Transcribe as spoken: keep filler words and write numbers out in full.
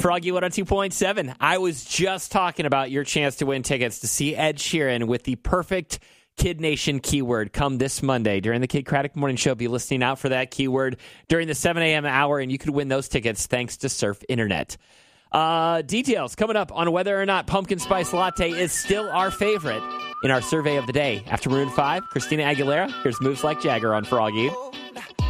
Froggy one oh two point seven. I was just talking about your chance to win tickets to see Ed Sheeran with the perfect Kid Nation keyword come this Monday during the Kid Craddock Morning Show. Be listening out for that keyword during the seven a.m. hour, and you could win those tickets thanks to Surf Internet. Uh, details coming up on whether or not pumpkin spice latte is still our favorite in our survey of the day. After Maroon five, Christina Aguilera, here's Moves Like Jagger on Froggy.